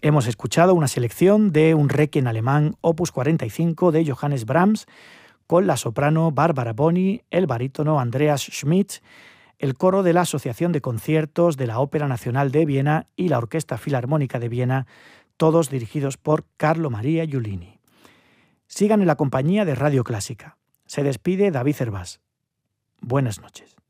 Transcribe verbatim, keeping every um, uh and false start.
Hemos escuchado una selección de un Requiem alemán opus cuarenta y cinco de Johannes Brahms, con la soprano Barbara Boni, el barítono Andreas Schmidt, el coro de la Asociación de Conciertos de la Ópera Nacional de Viena y la Orquesta Filarmónica de Viena, todos dirigidos por Carlo Maria Giulini. Sigan en la compañía de Radio Clásica. Se despide David Cervás. Buenas noches.